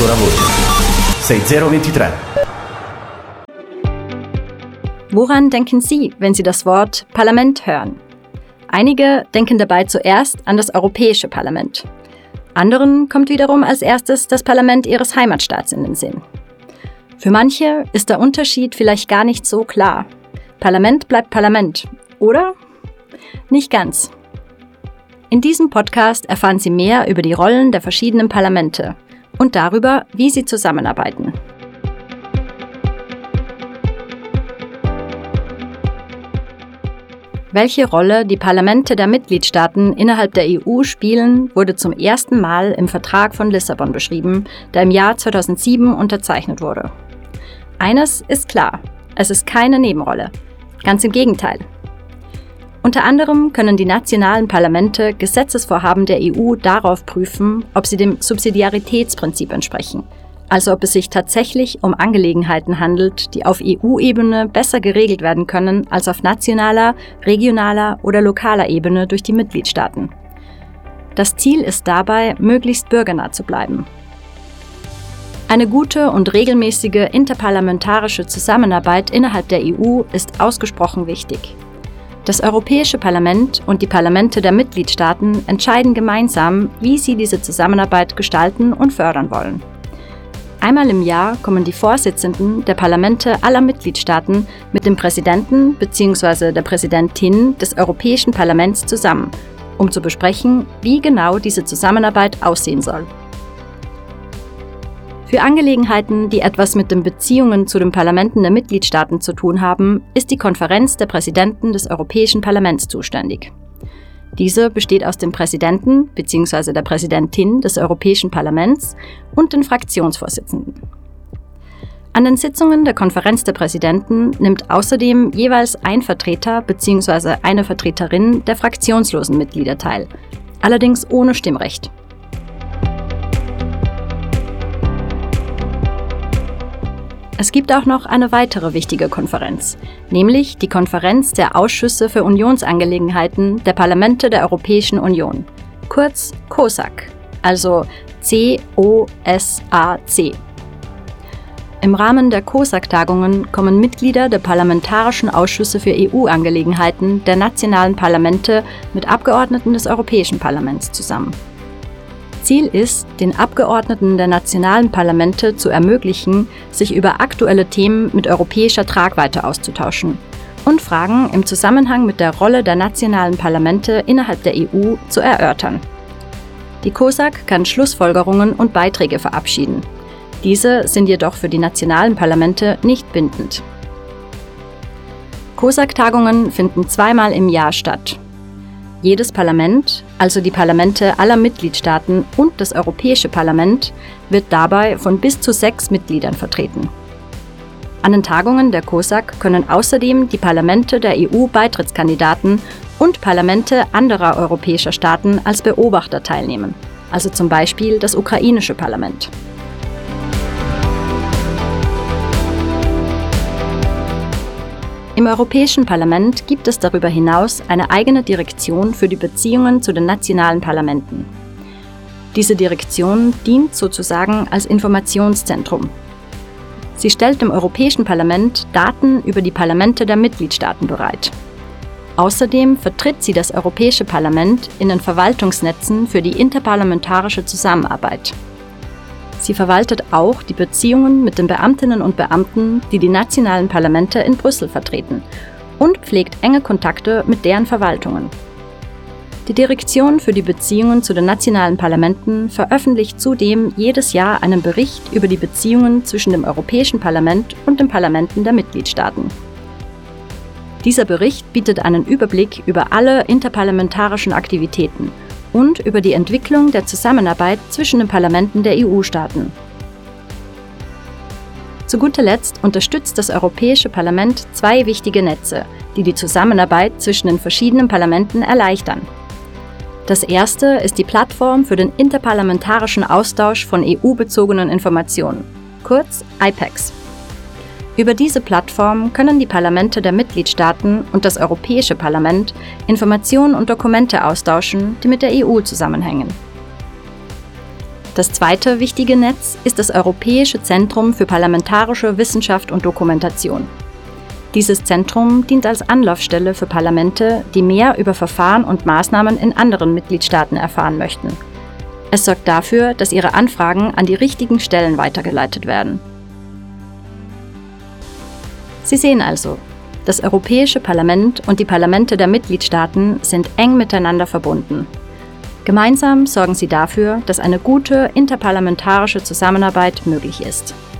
ancora voce. 6023. Woran denken Sie, wenn Sie das Wort Parlament hören? Einige denken dabei zuerst an das Europäische Parlament. Anderen kommt wiederum als erstes das Parlament ihres Heimatstaats in den Sinn. Für manche ist der Unterschied vielleicht gar nicht so klar. Parlament bleibt Parlament, oder? Nicht ganz. In diesem Podcast erfahren Sie mehr über die Rollen der verschiedenen Parlamente und darüber, wie sie zusammenarbeiten. Welche Rolle die Parlamente der Mitgliedstaaten innerhalb der EU spielen, wurde zum ersten Mal im Vertrag von Lissabon beschrieben, der im Jahr 2007 unterzeichnet wurde. Eines ist klar, es ist keine Nebenrolle. Ganz im Gegenteil. Unter anderem können die nationalen Parlamente Gesetzesvorhaben der EU darauf prüfen, ob sie dem Subsidiaritätsprinzip entsprechen, also ob es sich tatsächlich um Angelegenheiten handelt, die auf EU-Ebene besser geregelt werden können als auf nationaler, regionaler oder lokaler Ebene durch die Mitgliedstaaten. Das Ziel ist dabei, möglichst bürgernah zu bleiben. Eine gute und regelmäßige interparlamentarische Zusammenarbeit innerhalb der EU ist ausgesprochen wichtig. Das Europäische Parlament und die Parlamente der Mitgliedstaaten entscheiden gemeinsam, wie sie diese Zusammenarbeit gestalten und fördern wollen. Einmal im Jahr kommen die Vorsitzenden der Parlamente aller Mitgliedstaaten mit dem Präsidenten bzw. der Präsidentin des Europäischen Parlaments zusammen, um zu besprechen, wie genau diese Zusammenarbeit aussehen soll. Für Angelegenheiten, die etwas mit den Beziehungen zu den Parlamenten der Mitgliedstaaten zu tun haben, ist die Konferenz der Präsidenten des Europäischen Parlaments zuständig. Diese besteht aus dem Präsidenten bzw. der Präsidentin des Europäischen Parlaments und den Fraktionsvorsitzenden. An den Sitzungen der Konferenz der Präsidenten nimmt außerdem jeweils ein Vertreter bzw. eine Vertreterin der fraktionslosen Mitglieder teil, allerdings ohne Stimmrecht. Es gibt auch noch eine weitere wichtige Konferenz, nämlich die Konferenz der Ausschüsse für Unionsangelegenheiten der Parlamente der Europäischen Union, kurz COSAC, also C-O-S-A-C. Im Rahmen der COSAC-Tagungen kommen Mitglieder der Parlamentarischen Ausschüsse für EU-Angelegenheiten der nationalen Parlamente mit Abgeordneten des Europäischen Parlaments zusammen. Ziel ist, den Abgeordneten der nationalen Parlamente zu ermöglichen, sich über aktuelle Themen mit europäischer Tragweite auszutauschen und Fragen im Zusammenhang mit der Rolle der nationalen Parlamente innerhalb der EU zu erörtern. Die COSAC kann Schlussfolgerungen und Beiträge verabschieden. Diese sind jedoch für die nationalen Parlamente nicht bindend. COSAC-Tagungen finden zweimal im Jahr statt. Jedes Parlament, also die Parlamente aller Mitgliedstaaten und das Europäische Parlament, wird dabei von bis zu 6 Mitgliedern vertreten. An den Tagungen der COSAC können außerdem die Parlamente der EU-Beitrittskandidaten und Parlamente anderer europäischer Staaten als Beobachter teilnehmen, also zum Beispiel das ukrainische Parlament. Im Europäischen Parlament gibt es darüber hinaus eine eigene Direktion für die Beziehungen zu den nationalen Parlamenten. Diese Direktion dient sozusagen als Informationszentrum. Sie stellt dem Europäischen Parlament Daten über die Parlamente der Mitgliedstaaten bereit. Außerdem vertritt sie das Europäische Parlament in den Verwaltungsnetzen für die interparlamentarische Zusammenarbeit. Sie verwaltet auch die Beziehungen mit den Beamtinnen und Beamten, die die nationalen Parlamente in Brüssel vertreten, und pflegt enge Kontakte mit deren Verwaltungen. Die Direktion für die Beziehungen zu den nationalen Parlamenten veröffentlicht zudem jedes Jahr einen Bericht über die Beziehungen zwischen dem Europäischen Parlament und den Parlamenten der Mitgliedstaaten. Dieser Bericht bietet einen Überblick über alle interparlamentarischen Aktivitäten und über die Entwicklung der Zusammenarbeit zwischen den Parlamenten der EU-Staaten. Zu guter Letzt unterstützt das Europäische Parlament 2 wichtige Netze, die die Zusammenarbeit zwischen den verschiedenen Parlamenten erleichtern. Das erste ist die Plattform für den interparlamentarischen Austausch von EU-bezogenen Informationen, kurz IPEX. Über diese Plattform können die Parlamente der Mitgliedstaaten und das Europäische Parlament Informationen und Dokumente austauschen, die mit der EU zusammenhängen. Das zweite wichtige Netz ist das Europäische Zentrum für parlamentarische Wissenschaft und Dokumentation. Dieses Zentrum dient als Anlaufstelle für Parlamente, die mehr über Verfahren und Maßnahmen in anderen Mitgliedstaaten erfahren möchten. Es sorgt dafür, dass ihre Anfragen an die richtigen Stellen weitergeleitet werden. Sie sehen also, das Europäische Parlament und die Parlamente der Mitgliedstaaten sind eng miteinander verbunden. Gemeinsam sorgen sie dafür, dass eine gute interparlamentarische Zusammenarbeit möglich ist.